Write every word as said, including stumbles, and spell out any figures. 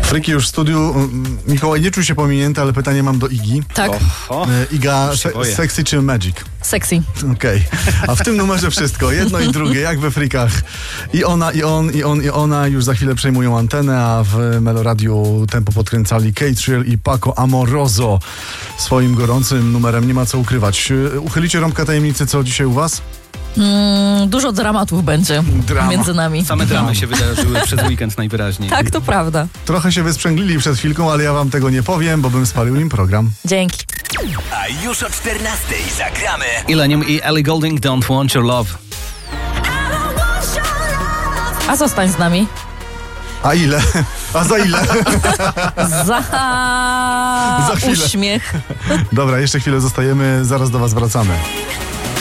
Fryki już w studiu. Mikołaj, nie czuł się pominięty, ale pytanie mam do Igi. Tak. Oho. Iga, se- sexy czy magic? Sexy. Okej. Okay. A w tym numerze wszystko. Jedno i drugie, jak we Frikach. I ona, i on, i on, i ona już za chwilę przejmują antenę, a w Meloradiu tempo podkręcali Catriel i Paco Amoroso swoim gorącym numerem. Nie ma co ukrywać. Uchylicie rąbka tajemnicy, co dzisiaj u was? Mm, dużo dramatów będzie Drama. między nami. Same dramy się wydarzyły przez weekend najwyraźniej. Tak, to prawda. Trochę się wysprzęglili przed chwilką, ale ja wam tego nie powiem, bo bym spalił im program. Dzięki. A już o czternastej zagramy Illenium i Ellie Goulding, Don't Want Your Love. A zostań z nami. A ile? A za ile? Za, Za chwilę. uśmiech. Dobra, jeszcze chwilę zostajemy, zaraz do was wracamy.